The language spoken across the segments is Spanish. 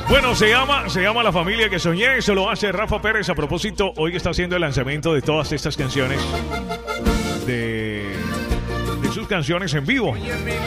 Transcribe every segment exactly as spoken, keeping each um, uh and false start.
Bueno, se llama, se llama La Familia que Soñé. Eso lo hace Rafa Pérez. A propósito, hoy está haciendo el lanzamiento de todas estas canciones. De, de sus canciones en vivo.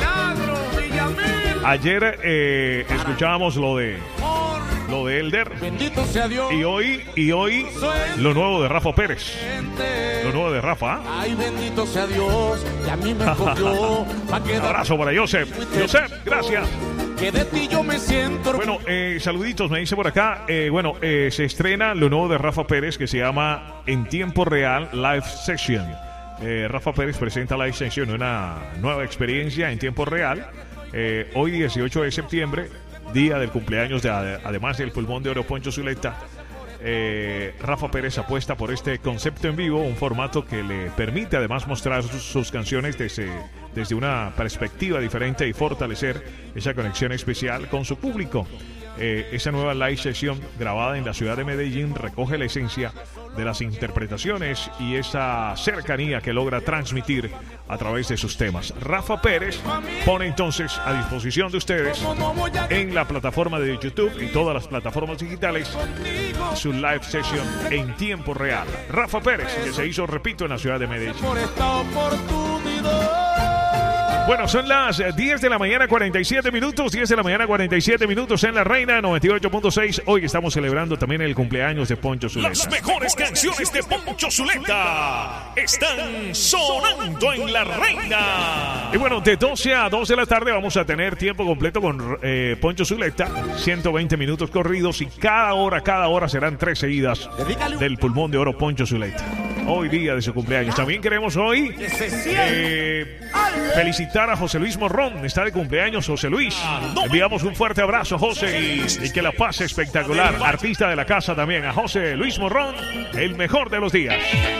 Ayer eh, escuchábamos lo de lo de Elder. Bendito sea Dios. Y hoy, y hoy lo nuevo de Rafa Pérez. Lo nuevo de Rafa. Ay, bendito sea Dios. Y a mí me escogió. Un abrazo para Joseph. Joseph, gracias. Que de ti yo me siento. Bueno, eh, saluditos, me dice por acá. Eh, bueno, eh, se estrena lo nuevo de Rafa Pérez que se llama En Tiempo Real Live Session. Eh, Rafa Pérez presenta Live Session, una nueva experiencia en tiempo real. Eh, hoy, dieciocho de septiembre, día del cumpleaños, de, además del Pulmón de Oro Poncho Zuleta. Eh, Rafa Pérez apuesta por este concepto en vivo, un formato que le permite además mostrar sus, sus canciones desde, desde una perspectiva diferente y fortalecer esa conexión especial con su público. Eh, esa nueva live sesión grabada en la ciudad de Medellín recoge la esencia de las interpretaciones y esa cercanía que logra transmitir a través de sus temas. Rafa Pérez pone entonces a disposición de ustedes en la plataforma de YouTube y todas las plataformas digitales su live session en tiempo real. Rafa Pérez, que se hizo, repito, en la ciudad de Medellín. Por esta oportunidad. Bueno, son las diez de la mañana, cuarenta y siete minutos. diez de la mañana, cuarenta y siete minutos en La Reina noventa y ocho punto seis. Hoy estamos celebrando también el cumpleaños de Poncho Zuleta. Las mejores canciones de Poncho Zuleta están sonando en La Reina. Y bueno, de doce a dos de la tarde vamos a tener tiempo completo con eh, Poncho Zuleta. ciento veinte minutos corridos y cada hora, cada hora serán tres seguidas del Pulmón de Oro Poncho Zuleta. Hoy día de su cumpleaños. También queremos hoy eh, felicitar a José Luis Morrón. Está de cumpleaños José Luis. Enviamos un fuerte abrazo, José, y, y que la pase espectacular. Artista de la casa también, a José Luis Morrón, el mejor de los días.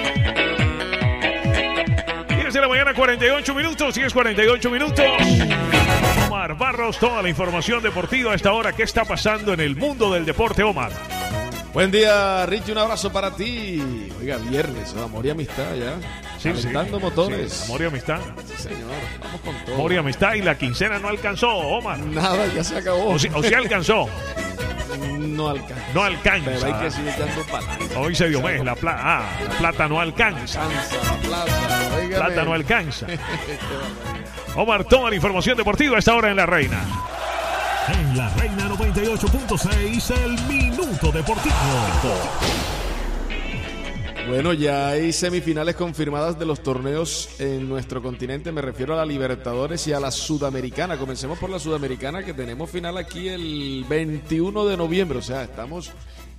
diez de la mañana, cuarenta y ocho minutos. diez cuarenta y ocho minutos. Omar Barros, toda la información deportiva a esta hora. ¿Qué está pasando en el mundo del deporte, Omar? Buen día, Richie, un abrazo para ti. Oiga, viernes, amor y amistad ya. Sí, calentando sí, motores. Sí, amor y amistad. Sí, señor, vamos con todo. Amor y amistad, y la quincena no alcanzó, Omar. Nada, ya se acabó. O si, o si alcanzó. No alcanza. No alcanza. Pero hay que seguir dando para. Hoy se dio mes, la, pla ah, la plata no alcanza. Alcanza, la plata. Óigame. Plata no alcanza. Omar, toda la información deportiva a esta hora en La Reina. En La Reina noventa y ocho punto seis, el Minuto Deportivo. Bueno, ya hay semifinales confirmadas de los torneos en nuestro continente. Me refiero a la Libertadores y a la Sudamericana. Comencemos por la Sudamericana, que tenemos final aquí el veintiuno de noviembre. O sea, estamos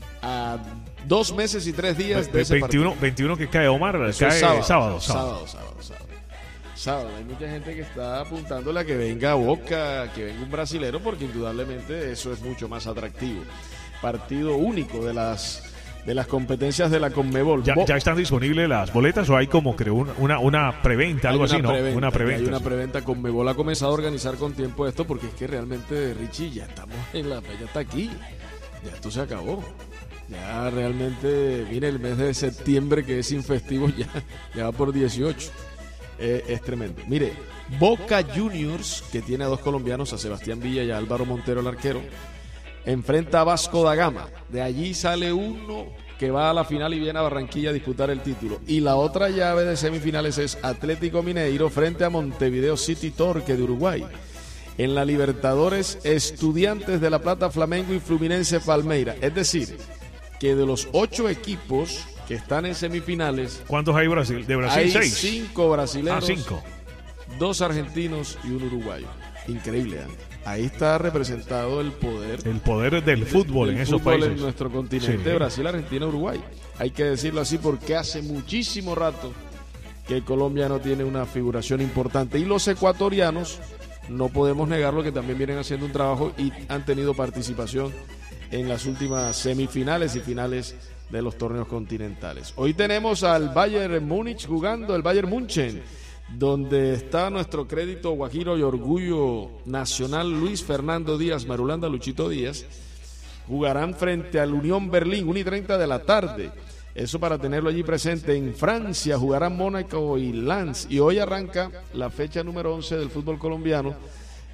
a dos meses y tres días de ese veintiuno, partido. veintiuno que cae, Omar. Eso cae es sábado, sábado, sábado. sábado, sábado, sábado. Sábado. Hay mucha gente que está apuntándole a que venga Boca, que venga un brasilero, porque indudablemente eso es mucho más atractivo. Partido único de las de las competencias de la Conmebol. ¿Ya, ¿Ya están disponibles las boletas o hay como creo una, una, una preventa, algo Hay una así, no? preventa, Una preventa. Hay una sí. preventa. Conmebol ha comenzado a organizar con tiempo esto, porque es que realmente, Richie, ya estamos en la ya está aquí. Ya esto se acabó. Ya realmente, mire, el mes de septiembre, que es sin festivos, ya, ya va por dieciocho. Eh, es tremendo. Mire, Boca Juniors, que tiene a dos colombianos, a Sebastián Villa y a Álvaro Montero, el arquero, enfrenta a Vasco da Gama. De allí sale uno que va a la final y viene a Barranquilla a disputar el título. Y la otra llave de semifinales es Atlético Mineiro frente a Montevideo City Torque de Uruguay. En la Libertadores, Estudiantes de La Plata, Flamengo y Fluminense Palmeira. Es decir, que de los ocho equipos que están en semifinales, ¿cuántos hay Brasil? De Brasil, hay seis. cinco brasileños, Ah, cinco. dos argentinos y un uruguayo. Increíble, ¿eh? Ahí está representado el poder. El poder del fútbol del en esos fútbol países. en nuestro continente, Sí. Brasil, Argentina, Uruguay. Hay que decirlo así porque hace muchísimo rato que Colombia no tiene una figuración importante. Y los ecuatorianos, no podemos negarlo, que también vienen haciendo un trabajo y han tenido participación en las últimas semifinales y finales de los torneos continentales. Hoy tenemos al Bayern Múnich jugando, el Bayern München, donde está nuestro crédito guajiro y orgullo nacional Luis Fernando Díaz Marulanda, Luchito Díaz. Jugarán frente al Unión Berlín, una y treinta de la tarde. Eso para tenerlo allí presente. En Francia jugarán Mónaco y Lens. Y hoy arranca la fecha número once del fútbol colombiano,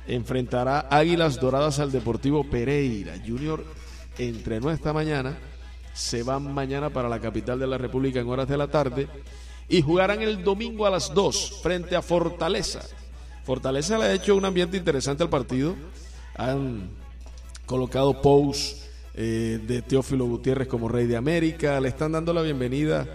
enfrentará Águilas Doradas al Deportivo Pereira. Junior entrenó esta mañana, se van mañana para la capital de la República en horas de la tarde y jugarán el domingo a las dos frente a Fortaleza. Fortaleza le ha hecho un ambiente interesante al partido. Han colocado posts eh, de Teófilo Gutiérrez como Rey de América. Le están dando la bienvenida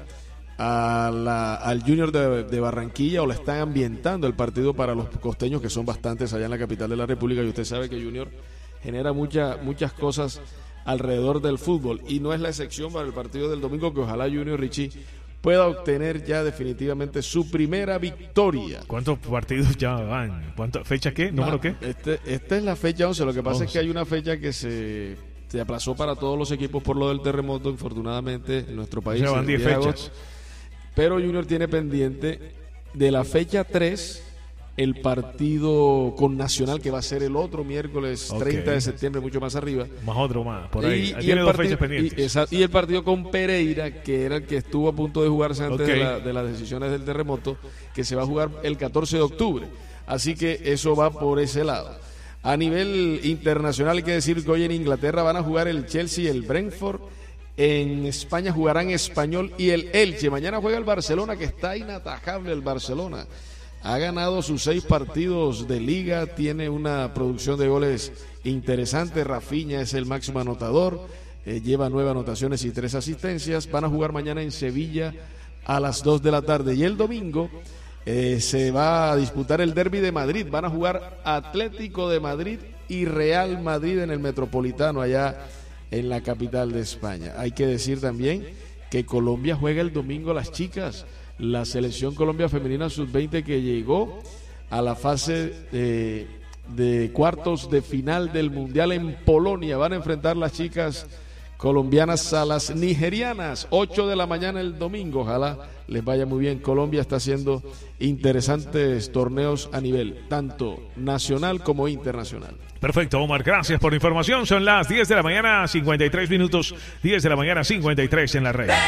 a la, al Junior de, de Barranquilla, o le están ambientando el partido para los costeños, que son bastantes allá en la capital de la República. Y usted sabe que Junior genera mucha, muchas cosas alrededor del fútbol, y no es la excepción para el partido del domingo, que ojalá Junior, Richie, pueda obtener ya definitivamente su primera victoria. ¿Cuántos partidos ya van? ¿Cuánto, ¿Fecha qué? ¿Número ah, qué? Este, esta es la fecha once. Lo que pasa once. es que hay una fecha que se, se aplazó para todos los equipos por lo del terremoto, infortunadamente, en nuestro país. Ya van diez fechas. Pero Junior tiene pendiente de la fecha tres el partido con Nacional, que va a ser el otro miércoles Ok. treinta de septiembre, mucho más arriba. Más otro más, por ahí. Y, Ahí y tiene el dos partido, fechas pendientes. y, esa- y el partido con Pereira, que era el que estuvo a punto de jugarse antes Ok. de, la- de las decisiones del terremoto, que se va a jugar el catorce de octubre. Así que eso va por ese lado. A nivel internacional hay que decir que hoy en Inglaterra van a jugar el Chelsea y el Brentford. En España jugarán Español y el Elche. Mañana juega el Barcelona, que está inatajable el Barcelona. Ha ganado sus seis partidos de liga, tiene una producción de goles interesante. Rafinha es el máximo anotador, eh, lleva nueve anotaciones y tres asistencias. Van a jugar mañana en Sevilla a las dos de la tarde. Y el domingo eh, se va a disputar el Derbi de Madrid. Van a jugar Atlético de Madrid y Real Madrid en el Metropolitano, allá en la capital de España. Hay que decir también que Colombia juega el domingo, las chicas. La selección Colombia femenina sub veinte, que llegó a la fase eh, de cuartos de final del Mundial en Polonia. Van a enfrentar las chicas colombianas a las nigerianas, ocho de la mañana el domingo. Ojalá les vaya muy bien. Colombia está haciendo interesantes torneos a nivel tanto nacional como internacional. Perfecto, Omar, gracias por la información. Son las diez de la mañana, cincuenta y tres minutos. diez de la mañana, cincuenta y tres en la red.